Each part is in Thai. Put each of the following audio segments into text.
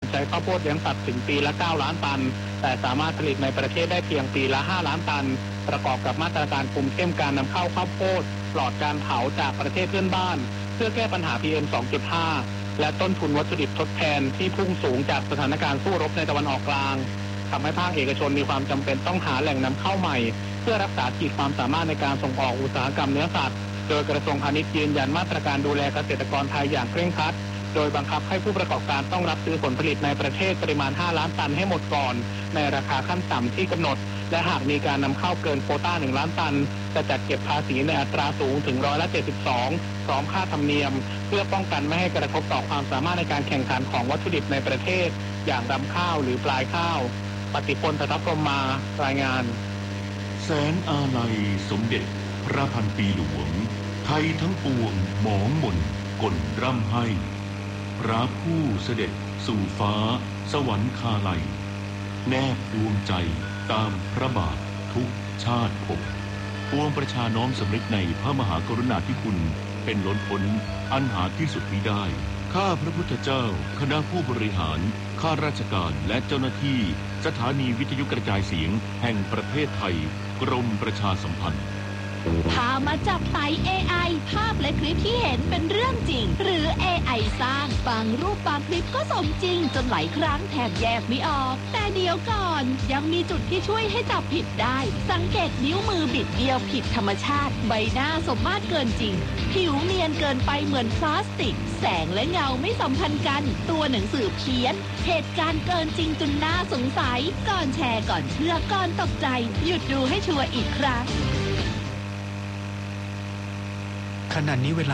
ใช้ข้าวโพดเลี้ยงสัตว์ถึงปีละ9 ล้านตันแต่สามารถผลิตในประเทศได้เพียงปีละ5 ล้านตันประกอบกับมาตรการคุมเข้มการนำเข้าข้าวโพดปลอดการเผาจากประเทศเพื่อนบ้านเพื่อแก้ปัญหา PM 2.5 และต้นทุนวัตถุดิบทดแทนที่พุ่งสูงจากสถานการณ์สู้รบในตะวันออกกลางทำให้ภาคเอกชนมีความจำเป็นต้องหาแหล่งนำเข้าใหม่เพื่อรักษาขีดความสามารถในการส่งออกอุตสาหกรรมเนื้อสัตว์โดยกระทรวงพาณิชย์ยืนยันมาตรการดูแลเกษตรกรไทยอย่างเคร่งครัดโดยบังคับให้ผู้ประกอบการต้องรับซื้อผลผลิตในประเทศปริมาณ5 ล้านตันให้หมดก่อนในราคาขั้นต่ำที่กำหนดและหากมีการนำเข้าเกินโควต้า1 ล้านตันจะจัดเก็บภาษีในอัตราสูงถึง72%พร้อมค่าธรรมเนียมเพื่อป้องกันไม่ให้กระทบต่อความสามารถในการแข่งขันของวัตถุดิบในประเทศอย่างรำข้าวหรือปลายข้าวปฏิพล ทัพพรหมารายงานแสนอาลัยสมเด็จพระพันปีหลวงไทยทั้งปวงหมองมนก่นร่ำให้พระผู้เสด็จสู่ฟ้าสวรรคาลัยแนบดวงใจตามพระบาททุกชาติภพปวงประชาน้อมสำนึกในพระมหากรุณาธิคุณเป็นล้นพ้นอันหาที่สุดมิได้ข้าพระพุทธเจ้าคณะผู้บริหารข้าราชการและเจ้าหน้าที่สถานีวิทยุกระจายเสียงแห่งประเทศไทยกรมประชาสัมพันธ์พามาจับไต่ AI ภาพและคลิปที่เห็นเป็นเรื่องจริงหรือ AI สร้างบางรูปบางคลิปก็สมจริงจนหลายครั้งแทบแยกไม่ออกแต่เดี๋ยวก่อนยังมีจุดที่ช่วยให้จับผิดได้สังเกตนิ้วมือบิดเบี้ยวผิดธรรมชาติใบหน้าสมมาตรเกินจริงผิวเนียนเกินไปเหมือนพลาสติกแสงและเงาไม่สัมพันธ์กันตัวหนังสือเพี้ยนเหตุการณ์เกินจริงจนน่าสงสัยก่อนแชร์ก่อนเชื่อก่อนตกใจหยุดดูให้ชัวร์อีกครั้งขณะนี้เวลา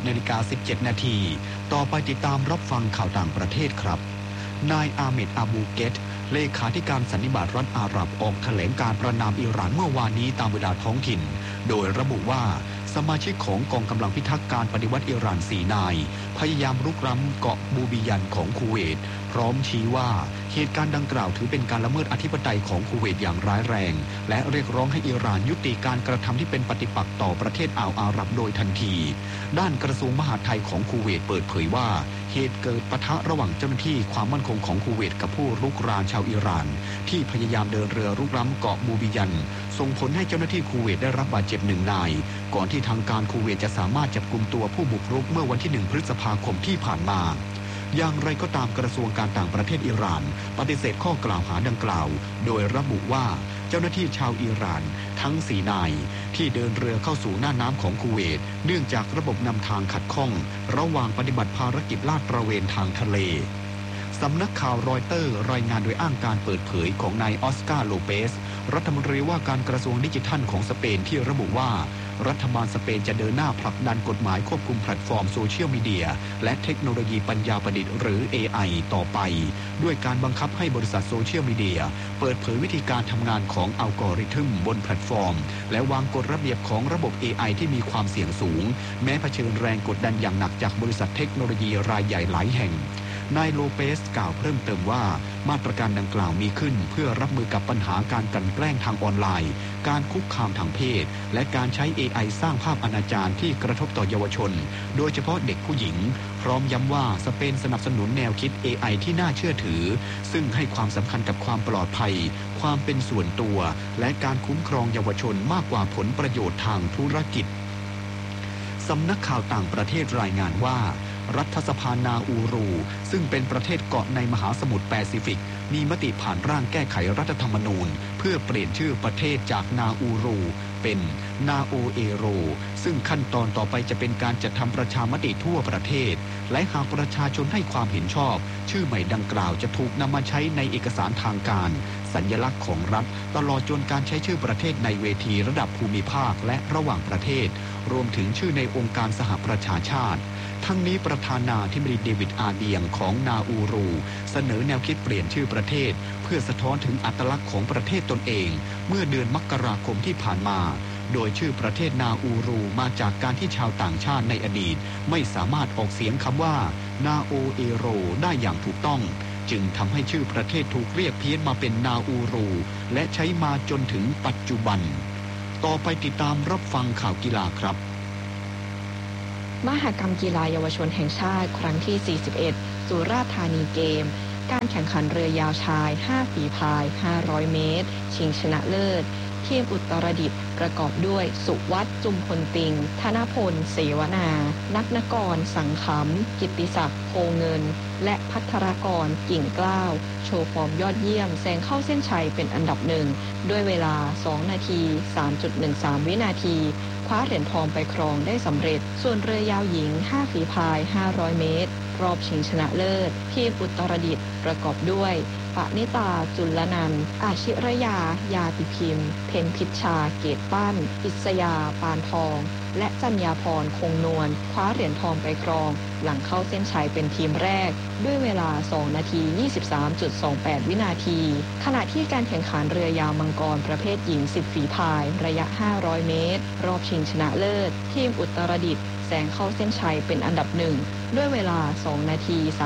20:17 นาทีต่อไปติดตามรับฟังข่าวต่างประเทศครับนายอาเมด อาบูเกตเลขาธิการสันนิบาตรัฐอาหรับออกแถลงการประณามอิหร่านเมื่อวานนี้ตามเวลาท้องถิ่นโดยระบุว่าสมาชิกของกองกำลังพิทักษ์การปฏิวัติอิหร่าน4 นายพยายามรุกล้ำเกาะบูบิยันของคูเวตพร้อมชี้ว่าเหตุการณ์ดังกล่าวถือเป็นการละเมิดอธิปไตยของคูเวตอย่างร้ายแรงและเรียกร้องให้อิหร่านยุติการกระทำที่เป็นปฏิปักษ์ต่อประเทศอ่าวอาหรับโดยทันทีด้านกระทรวงมหาดไทยของคูเวตเปิดเผยว่าเหตุเกิดปะทะระหว่างเจ้าหน้าที่ความมั่นคงของคูเวตกับผู้รุกรานชาวอิหร่านที่พยายามเดินเรือรุกล้ำเกาะบูบิยันส่งผลให้เจ้าหน้าที่คูเวตได้รับบาดเจ็บ1 นายก่อนที่ทางการคูเวตจะสามารถจับกุมตัวผู้บุกรุกเมื่อวันที่1 พฤษภาคมที่ผ่านมาอย่างไรก็ตามกระทรวงการต่างประเทศอิหร่านปฏิเสธข้อกล่าวหาดังกล่าวโดยระบุว่าเจ้าหน้าที่ชาวอิหร่านทั้ง4 นายที่เดินเรือเข้าสู่หน้าน้ำของคูเวตเนื่องจากระบบนำทางขัดข้องระหว่างปฏิบัติภารกิจลาดตระเวนทางทะเลสำนักข่าวรอยเตอร์รายงานโดยอ้างการเปิดเผยของนายออสการ์โลเปสรัฐมนตรีว่าการกระทรวงดิจิทัลของสเปนที่ระบุว่ารัฐบาลสเปนจะเดินหน้าผลักดันกฎหมายควบคุมแพลตฟอร์มโซเชียลมีเดียและเทคโนโลยีปัญญาประดิษฐ์หรือ AI ต่อไปด้วยการบังคับให้บริษัทโซเชียลมีเดียเปิดเผยวิธีการทำงานของอัลกอริทึมบนแพลตฟอร์มและวางกฎระเบียบของระบบ AI ที่มีความเสี่ยงสูงแม้เผชิญแรงกดดันอย่างหนักจากบริษัทเทคโนโลยีรายใหญ่หลายแห่งนายโลเปสกล่าวเพิ่มเติมว่ามาตรการดังกล่าวมีขึ้นเพื่อรับมือกับปัญหาการกลั่นแกล้งทางออนไลน์การคุกคามทางเพศและการใช้ AI สร้างภาพอนาจารที่กระทบต่อเยาวชนโดยเฉพาะเด็กผู้หญิงพร้อมย้ำว่าสเปนสนับสนุนแนวคิด AI ที่น่าเชื่อถือซึ่งให้ความสำคัญกับความปลอดภัยความเป็นส่วนตัวและการคุ้มครองเยาวชนมากกว่าผลประโยชน์ทางธุรกิจสำนักข่าวต่างประเทศรายงานว่ารัฐสภานาอูรูซึ่งเป็นประเทศเกาะในมหาสมุทรแปซิฟิกมีมติผ่านร่างแก้ไขรัฐธรรมนูญเพื่อเปลี่ยนชื่อประเทศจากนาอูรูเป็นนาโอเอโรซึ่งขั้นตอนต่อไปจะเป็นการจัดทำประชามติทั่วประเทศและหากประชาชนให้ความเห็นชอบชื่อใหม่ดังกล่าวจะถูกนำมาใช้ในเอกสารทางการสัญลักษณ์ของรัฐตลอดจนการใช้ชื่อประเทศในเวทีระดับภูมิภาคและระหว่างประเทศรวมถึงชื่อในองค์การสหประชาชาติทั้งนี้ประธานาธิบดีเดวิดอาเดียงของนาอูรูเสนอแนวคิดเปลี่ยนชื่อประเทศเพื่อสะท้อนถึงอัตลักษณ์ของประเทศตนเองเมื่อเดือนมกราคมที่ผ่านมาโดยชื่อประเทศนาอูรูมาจากการที่ชาวต่างชาติในอดีตไม่สามารถออกเสียงคำว่านาโอเอโรได้อย่างถูกต้องจึงทำให้ชื่อประเทศถูกเรียกเพี้ยนมาเป็นนาอูรูและใช้มาจนถึงปัจจุบันต่อไปติดตามรับฟังข่าวกีฬาครับมหกรรมกีฬาเยาวชนแห่งชาติครั้งที่ 41 สุราษฎร์ธานีเกมการแข่งขันเรือยาวชาย5ฝีพาย500เมตรชิงชนะเลิศทีมอุตรดิตถ์ประกอบด้วยสุวัฒน์จุมพลติงธนพลเสวนานักนกรสังขำกิตติศักดิ์โพเงินและภัทรกรกิ่งกล้าวโชว์ฟอร์มยอดเยี่ยมแซงเข้าเส้นชัยเป็นอันดับหนึ่งด้วยเวลา2นาที 3.13 วินาทีคว้าเหรียญทองไปครองได้สำเร็จส่วนเรือยาวหญิง5ฝีพาย500เมตรรอบชิงชนะเลิศทีมอุตรดิตถ์ประกอบด้วยปณิตาจุลนันท์อาชิรยายาติพิมพ์เพ็ญพิชชาเกตปั้นอิสยาปานทองและจัญญาพรคงนวลคว้าเหรียญทองไปครองหลังเข้าเส้นชัยเป็นทีมแรกด้วยเวลา2นาที 23.28 วินาทีขณะที่การแข่งขันเรือยาวมังกรประเภทหญิง10ฝีพายระยะ500เมตรรอบชิงชนะเลิศทีมอุตรดิตถ์แซงเข้าเส้นชัยเป็นอันดับหนึ่งด้วยเวลา2นาที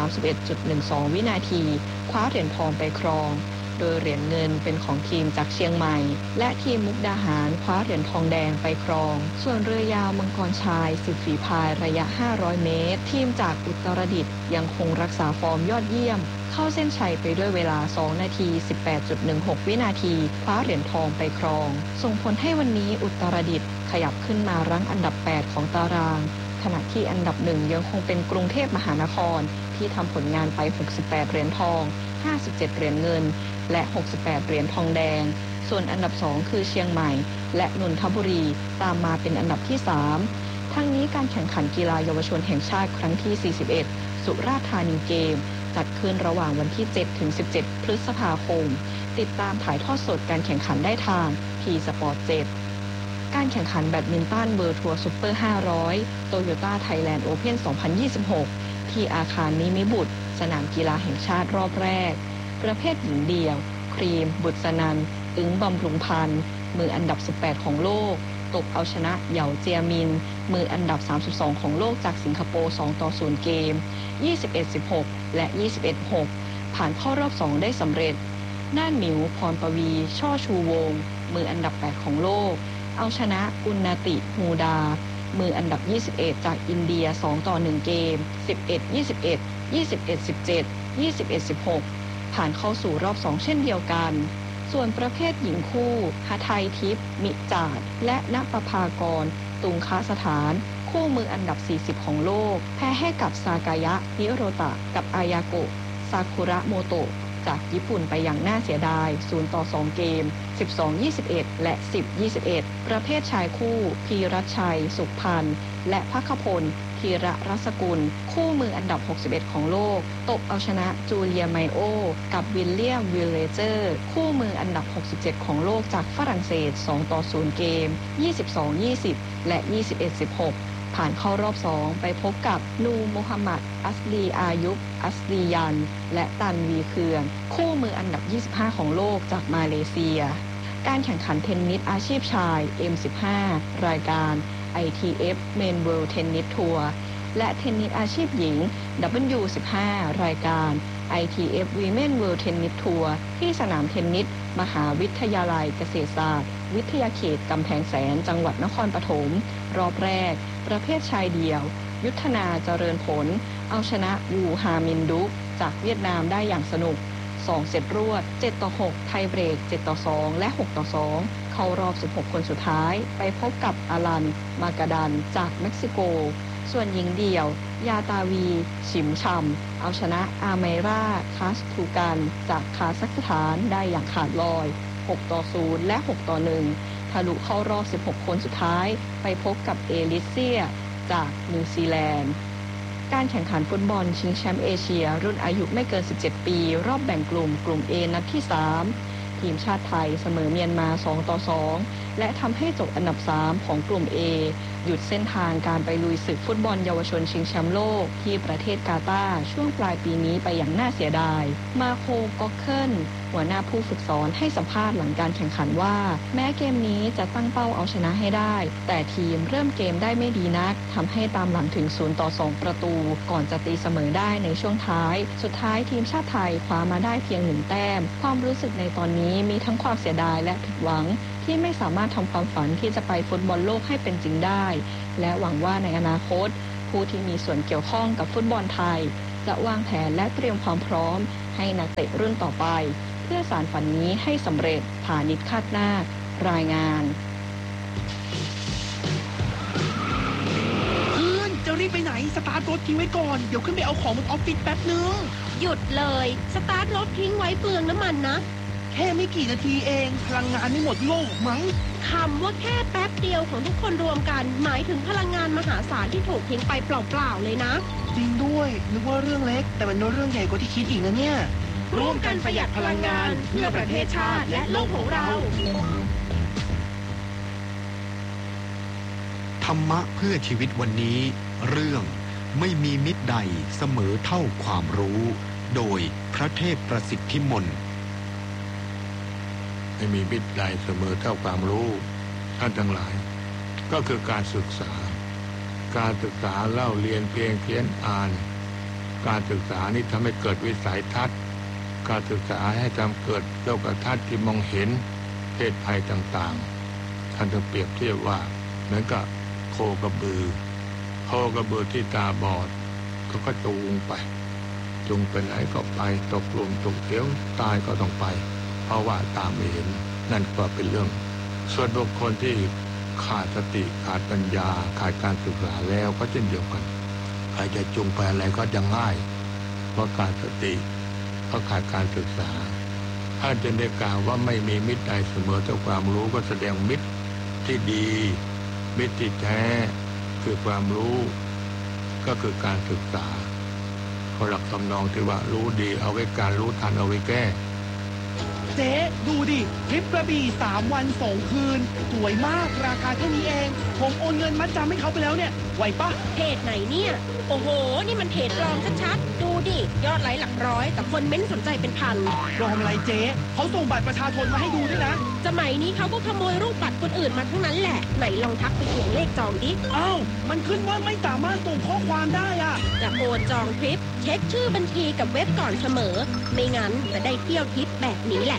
31.12 วินาทีคว้าเหรียญทองไปครองโดยเหรียญเงินเป็นของทีมจากเชียงใหม่และทีมมุกดาหารคว้าเหรียญทองแดงไปครองส่วนเรือยาวมังกรชาย10ฝีพายระยะ500เมตรทีมจากอุตรดิตถ์ยังคงรักษาฟอร์มยอดเยี่ยมเข้าเส้นชัยไปด้วยเวลา2นาที 18.16 วินาทีคว้าเหรียญทองไปครองส่งผลให้วันนี้อุตรดิตถ์ขยับขึ้นมารั้งอันดับ8ของตารางขณะที่อันดับ1ยังคงเป็นกรุงเทพมหานครที่ทำผลงานไป68เหรียญทอง57เหรียญเงินและ68เหรียญทองแดงส่วนอันดับ2คือเชียงใหม่และนนทบุรีตามมาเป็นอันดับที่3ทั้งนี้การแข่งขันกีฬาเยาวชนแห่งชาติครั้งที่41สุราษฎร์ธานีเกมจัดขึ้นระหว่างวันที่7ถึง17พฤษภาคมติดตามถ่ายทอดสดการแข่งขันได้ทาง T-Sport 7การแข่งขันแบดมินตันเวิลด์ทัวร์ซุปเปอร์500 Toyota Thailand Open 2026 ที่อาคารนิมิบุตรสนามกีฬาแห่งชาติรอบแรกประเภทหญิงเดี่ยวครีมบุษนันท์อึ้งบำรุงพันธ์มืออันดับ18ของโลกตบเอาชนะเหยาเจียมินมืออันดับ32ของโลกจากสิงคโปร์2-0เกม 21-16 และ 21-6 ผ่านเข้ารอบ2ได้สำเร็จน่านหมิวพรปวีช่อชูวงศ์มืออันดับ8ของโลกเอาชนะอุนนาติฮูดามืออันดับ21จากอินเดีย2-1เกม 11-21 21-17 21-16 ผ่านเข้าสู่รอบ2เช่นเดียวกันส่วนประเภทหญิงคู่หทัยทิพย์มิจาดและณปภากรตุงคสถานคู่มืออันดับ40ของโลกแพ้ให้กับซากายะนิโรตะกับอายาโกะซากุระโมโตะจากญี่ปุ่นไปอย่างน่าเสียดาย0-2เกม 12-21 และ 10-21 ประเภทชายคู่พีรัชชัยสุขพันธ์และภัคพลธีระรัศกุลคู่มืออันดับ61ของโลกตบเอาชนะจูเลียไมโอกับวิลเลียมวิลเลเจอร์คู่มืออันดับ67ของโลกจากฝรั่งเศส2-0เกม 22-20 และ 21-16 ผ่านเข้ารอบ2ไปพบกับนูโมฮัมหมัดอัสลีอายุบอัสลียันและตันวีเคืองคู่มืออันดับ25ของโลกจากมาเลเซียการแข่งขันเทนนิสอาชีพชาย M15 รายการ ITF Men World Tennis Tour และเทนนิสอาชีพหญิง W15 รายการ ITF Women World Tennis Tour ที่สนามเทนนิสมหาวิทยาลัยเกษตรศาสตร์วิทยาเขตกำแพงแสนจังหวัดนครปฐมรอบแรกประเภทชายเดี่ยวยุทธนาเจริญผลเอาชนะวูฮามินดุจากเวียดนามได้อย่างสนุก2เซตรวด7-6ไทยเบรก7-2และ6-2เข้ารอบ16คนสุดท้ายไปพบกับอาลันมากาดันจากเม็กซิโกส่วนหญิงเดี่ยวยาตาวีฉิมช่ำเอาชนะอาเมราคาสทูกันจากคาซัคสถานได้อย่างขาดลอย6-0และ6-1ทะลุเข้ารอบ16คนสุดท้ายไปพบกับเอลิเซียจากนิวซีแลนด์การแข่งขันฟุตบอลชิงแชมป์เอเชียรุ่นอายุไม่เกิน17ปีรอบแบ่งกลุ่ม A นัดที่3ทีมชาติไทยเสมอเมียนมา2-2และทำให้จบอันดับ3ของกลุ่ม A หยุดเส้นทางการไปลุยศึกฟุตบอลเยาวชนชิงแชมป์โลกที่ประเทศกาตาร์ช่วงปลายปีนี้ไปอย่างน่าเสียดายมาโคก็อกเคิลหัวหน้าผู้ฝึกสอนให้สัมภาษณ์หลังการแข่งขันว่าแม้เกมนี้จะตั้งเป้าเอาชนะให้ได้แต่ทีมเริ่มเกมได้ไม่ดีนักทำให้ตามหลังถึง0-2ประตูก่อนจะตีเสมอได้ในช่วงท้ายสุดท้ายทีมชาติไทยคว้ามาได้เพียง1แต้มความรู้สึกในตอนนี้มีทั้งความเสียดายและผิดหวังที่ไม่สามารถทำความฝันที่จะไปฟุตบอลโลกให้เป็นจริงได้และหวังว่าในอนาคตผู้ที่มีส่วนเกี่ยวข้องกับฟุตบอลไทยจะวางแผนและเตรียมความพร้อมให้นักเตะรุ่นต่อไปเพื่อสานฝันนี้ให้สำเร็จพาณิชย์คาดนาครายงานจะรีบไปไหนสตาร์ทรถทิ้งไว้ก่อนเดี๋ยวขึ้นไปเอาของบนออฟฟิศแป๊บนึงหยุดเลยสตาร์ทรถทิ้งไว้เปลืองน้ำมันนะแค่ไม่กี่นาทีเองพลังงานไม่หมดโลกมั้งคำว่าแค่แป๊บเดียวของทุกคนรวมกันหมายถึงพลังงานมหาศาลที่ถูกทิ้งไปเปล่าๆเลยนะจริงด้วยนึกว่าเรื่องเล็กแต่มันเรื่องใหญ่กว่าที่คิดอีกนะเนี่ยร่วมกันประหยัดพลังงานเพื่อประเทศชาติและโลกของเราธรรมะเพื่อชีวิตวันนี้เรื่องไม่มีมิตรใดเสมอเท่าความรู้โดยพระเทพประสิทธิมนต์ไม่มีมิตรใดเสมอเท่าความรู้ท่านทั้งหลายก็คือการศึกษาเล่าเรียนเพียงเขียนอ่านการศึกษานี้ทำให้เกิดวิสัยทัศน์การศึกษาให้ทำเกิดโลกทัศน์ที่มองเห็นเพศภัยต่างๆท่านจะเปรียบเทียบว่าเหมือนกับโคกระบือที่ตาบอดก็จูงไปไหนก็ไปตกหลุมตกเหวตายก็ต้องไปเพราะว่าตามไม่เห็นนั่นก็เป็นเรื่องส่วนบุคคลที่ขาดสติขาดปัญญาขาดการศึกษาแล้วก็เช่นเดียวกันใครจะจูงไปอะไรก็จะง่ายเพราะขาดสติเพราะขาดการศึกษาถ้าจะได้กล่าวว่าไม่มีมิตรใดเสมอเท่าความรู้ก็แสดงมิตรที่ดีมิตรที่แท้คือความรู้ก็คือการศึกษาเขาหลักทำนองที่ว่ารู้ดีเอาไว้การรู้ทันเอาไว้แก้เจ๊ดูดิทริปกระบี่3 วัน 2 คืนสวยมากราคาเท่านี้เองผมโอนเงินมัดจำให้เขาไปแล้วเนี่ยไหวปะเพจไหนเนี่ยโอ้โหนี่มันเพจปลอมชัดๆดูดิยอดไลค์หลักร้อยแต่คนเม้นสนใจเป็นพันปลอมอะไรเจ๊เขาส่งบัตรประชาชนมาให้ดูด้วยนะสมัยนี้เขาก็ขโมยรูปบัตรคนอื่นมาทั้งนั้นแหละไหนลองทักไปเขียนเลขจองดิอ้าวมันขึ้นว่าไม่สามารถส่งข้อความได้อะจะโอนจองทริปเช็คชื่อบัญชีกับเว็บก่อนเสมอไม่งั้นจะได้เที่ยวทริปแบบนี้แหละ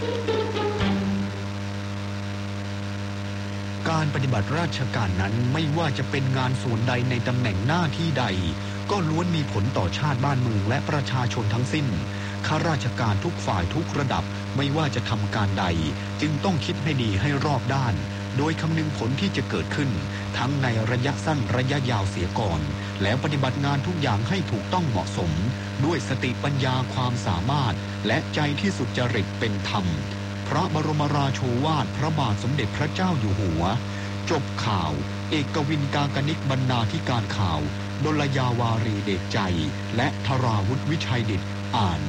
การปฏิบัติราชการนั้นไม่ว่าจะเป็นงานส่วนใดในตำแหน่งหน้าที่ใดก็ล้วนมีผลต่อชาติบ้านเมืองและประชาชนทั้งสิ้นข้าราชการทุกฝ่ายทุกระดับไม่ว่าจะทำการใดจึงต้องคิดให้ดีให้รอบด้านโดยคำนึงผลที่จะเกิดขึ้นทั้งในระยะสั้นระยะยาวเสียก่อนแล้วปฏิบัติงานทุกอย่างให้ถูกต้องเหมาะสมด้วยสติปัญญาความสามารถและใจที่สุจริตเป็นธรรมพระบรมราโชวาทพระบาทสมเด็จพระเจ้าอยู่หัวจบข่าวเอกวินกากนิกบรรณาธิการข่าวดลยาวารีเดชใจและธราวุฒิวิชัยดิษฐ์อ่าน